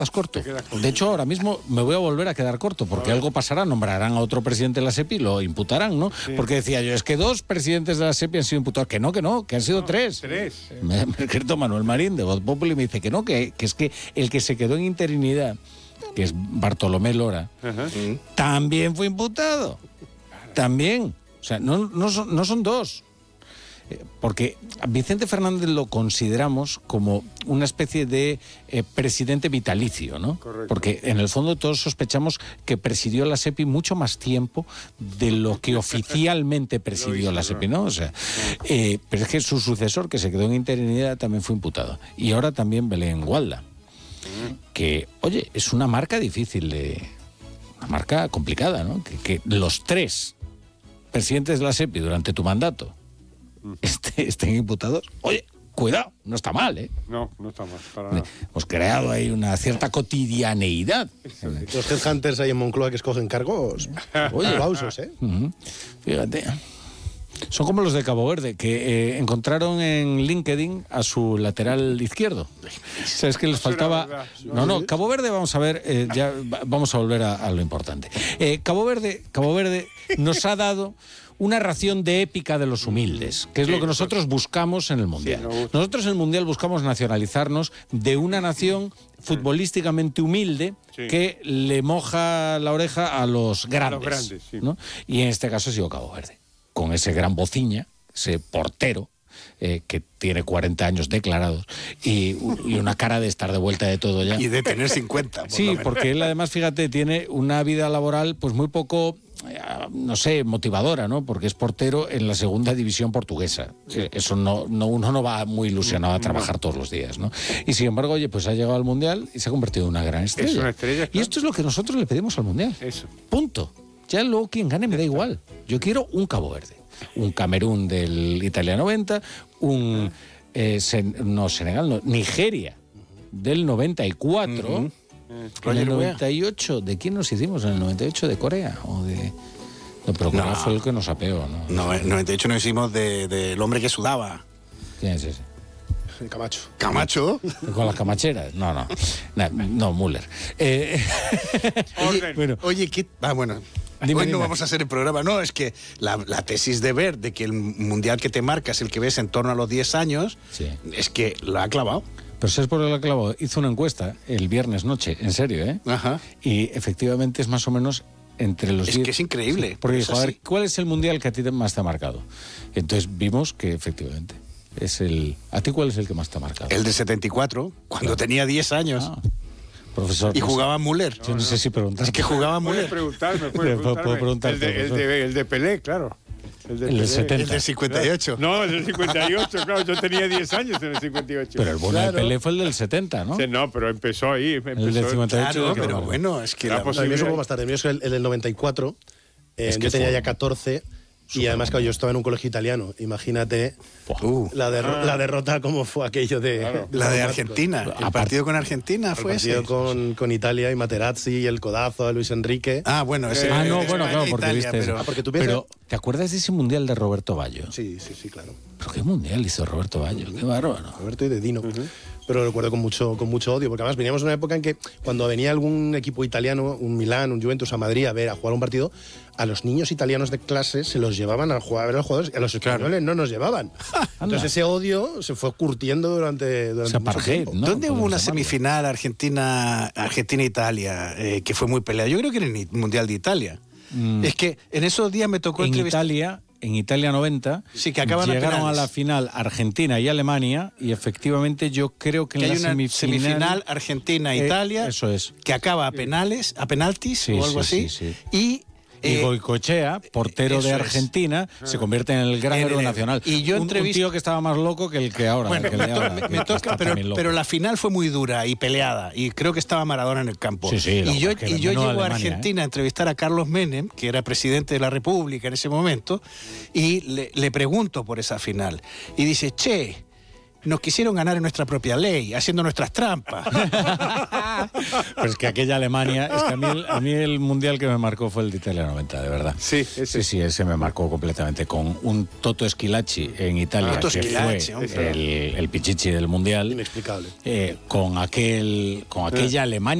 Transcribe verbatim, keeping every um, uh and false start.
corto. De hecho, ahora mismo me voy a volver a quedar corto, porque algo pasará, nombrarán a otro presidente de la SEPI, lo imputarán, ¿no? Sí. Porque decía yo, es que dos presidentes de la SEPI han sido imputados. Que no, que no, que han sido no, tres. Tres. Sí. Me, me escrito Manuel Marín, de Voz Populi, y me dice que no, que, que es que el que se quedó en interinidad, que es Bartolomé Lora, ajá, también fue imputado. También. O sea, no, no, son, no son dos. Porque a Vicente Fernández lo consideramos como una especie de eh, presidente vitalicio, ¿no? Correcto. Porque en el fondo todos sospechamos que presidió la SEPI mucho más tiempo de lo que oficialmente presidió la SEPI, ¿no? O sea, eh, pero es que su sucesor, que se quedó en interinidad, también fue imputado. Y ahora también Belén Gualda, que, oye, es una marca difícil, de, una marca complicada, ¿no? Que, que los tres presidentes de la SEPI durante tu mandato Este, estén imputados, oye, cuidado, no está mal, ¿eh? No, no está mal, para nada. Hemos creado ahí una cierta cotidianeidad. Los headhunters ahí en Moncloa que escogen cargos, oye, aplausos, ¿eh? Uh-huh. Fíjate, son como los de Cabo Verde, que eh, encontraron en LinkedIn a su lateral izquierdo. ¿Sabes que les faltaba? No, no, Cabo Verde, vamos a ver, eh, ya vamos a volver a, a lo importante. Eh, Cabo Verde, Cabo Verde nos ha dado una ración de épica de los humildes, que es lo que nosotros buscamos en el Mundial. Nosotros en el Mundial buscamos nacionalizarnos de una nación futbolísticamente humilde, sí, que le moja la oreja a los grandes, a los grandes, sí, ¿no? Y en este caso ha sido Cabo Verde, con ese gran bociña, ese portero, Eh, que tiene cuarenta años declarados y, y una cara de estar de vuelta de todo ya. Y de tener cincuenta. Por sí, porque él además, fíjate, tiene una vida laboral pues muy poco, no sé, motivadora, ¿no? Porque es portero en la segunda división portuguesa. Sí. Eso no, no, uno no va muy ilusionado a trabajar todos los días, ¿no? Y sin embargo, oye, pues ha llegado al Mundial y se ha convertido en una gran estrella. Es una estrella, claro. Y esto es lo que nosotros le pedimos al Mundial. Eso. Punto. Ya luego quien gane me da igual. Yo quiero un Cabo Verde, un Camerún del Italia noventa, un eh, sen, no Senegal, no, Nigeria del noventa y cuatro, uh-huh. En el noventa y ocho, ¿de quién nos hicimos? En el noventa y ocho de Corea o de no, pero Corea no, fue el que nos apeó, ¿no? No, en el noventa y ocho nos hicimos del de, de hombre que sudaba. ¿Quién es ese? Camacho. ¿Camacho? Con las camacheras. No, no. No, no Müller. Eh, oye, bueno. Oye, ¿qué? Ah, bueno. Dime, Hoy no dime. Vamos a hacer el programa. No, es que la, la tesis de Ver de que el mundial que te marca es el que ves en torno a los diez años, sí, es que lo ha clavado. Pero ¿sabes por qué lo ha clavado? Hizo una encuesta el viernes noche, en serio, ¿eh? Ajá. Y efectivamente es más o menos entre los Es diez. que es increíble. Sí, porque dijo, a ver, ¿cuál es el mundial que a ti más te ha marcado? Entonces vimos que efectivamente es el... ¿A ti cuál es el que más te ha marcado? El de setenta y cuatro, cuando claro. tenía diez años. Ah. Profesor, y jugaba Müller. Yo no, no sé si preguntar. Es que jugaba Müller. Puede preguntarme, puede preguntarme. ¿Puedo preguntar? El de, el, de, el de Pelé, claro. El, de el del setenta. El del cincuenta y ocho. No, el del cincuenta y ocho, claro. Yo tenía diez años en el cincuenta y ocho. Pero el bueno claro. de Pelé fue el del setenta, ¿no? Sí, no, pero empezó ahí. Empezó, el del cincuenta y ocho. Claro, pero bueno, bueno, es que... La, la, el mío fue más tarde. El mío es el, el del noventa y cuatro. Eh, es que yo tenía fue... ya catorce. Y además, claro, yo estaba en un colegio italiano. Imagínate uh, la, derro ah. la derrota, cómo fue aquello de... Claro. de la de Argentina. El Apart partido con Argentina fue ese. El partido con, con Italia y Materazzi y el codazo de Luis Enrique. Ah, bueno. Ese, eh, ah, no, es bueno, claro, porque Italia, viste pero, ah, porque tú piensas... pero, ¿te acuerdas de ese mundial de Roberto Baggio? Sí, sí, sí, claro. ¿Pero qué mundial hizo Roberto Baggio? Uh-huh. Qué bárbaro. Roberto y de Dino. Uh-huh. Pero lo recuerdo con mucho, con mucho odio, porque además veníamos en una época en que cuando venía algún equipo italiano, un Milán, un Juventus a Madrid a ver, a jugar un partido, a los niños italianos de clase se los llevaban a jugar a ver a los jugadores y a los españoles claro. no nos llevaban. Entonces ese odio se fue curtiendo durante, durante o sea, mucho parquet, tiempo. ¿no? ¿Dónde hubo una semifinal Argentina, Argentina-Italia eh, que fue muy peleada? Yo creo que en el Mundial de Italia. Mm. Es que en esos días me tocó en entrevistar... Italia... En Italia noventa, sí, que acaban llegaron a, a la final Argentina y Alemania y efectivamente yo creo que, que en hay la una semifinal, semifinal Argentina-Italia, eh, eso es, que acaba a penales, a penaltis sí, o algo sí, así, sí, sí. y Y eh, Goicoechea, portero de Argentina, es. se convierte en el gran héroe el, nacional. Y yo un, entrevist... un tío que estaba más loco que el que ahora. Bueno, que me, to to ahora, me, que me toca, pero, pero la final fue muy dura y peleada. Y creo que estaba Maradona en el campo. Sí, sí, y yo, y yo llego Alemania, a Argentina ¿eh? a entrevistar a Carlos Menem, que era presidente de la República en ese momento, y le, le pregunto por esa final. Y dice, che, nos quisieron ganar en nuestra propia ley, haciendo nuestras trampas. Pues que aquella Alemania, es que a mí, el, a mí el mundial que me marcó fue el de Italia noventa, de verdad. Sí, ese. Sí, sí, ese me marcó completamente, con un Toto Schilacci en Italia, Toto que Schilacci, fue el, el pichichi del mundial. Inexplicable. Eh, con aquel, con aquella Alemania